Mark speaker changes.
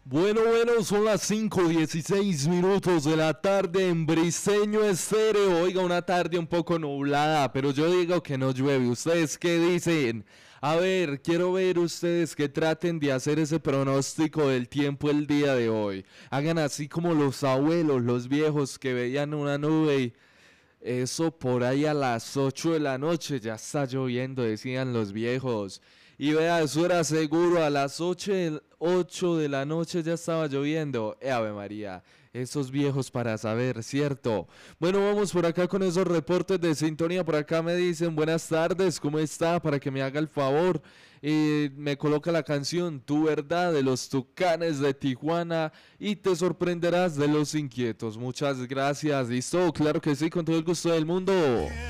Speaker 1: Bueno, son las 5:16 de la tarde en Briseño Estéreo. Oiga, una tarde un poco nublada, pero yo digo que no llueve. ¿Ustedes qué dicen? A ver, quiero ver ustedes que traten de hacer ese pronóstico del tiempo el día de hoy. Hagan así como los abuelos, los viejos que veían una nube y eso por ahí a las 8 de la noche ya está lloviendo, decían los viejos. Y vea, eso era seguro, a las 8 de la noche ya estaba lloviendo. Ave María, esos viejos para saber, ¿cierto? Bueno, vamos por acá con esos reportes de sintonía. Por acá me dicen, buenas tardes, ¿cómo está? Para que me haga el favor. Me coloca la canción Tu Verdad de los Tucanes de Tijuana y te sorprenderás de los inquietos. Muchas gracias. ¿Listo? Claro que sí, con todo el gusto del mundo.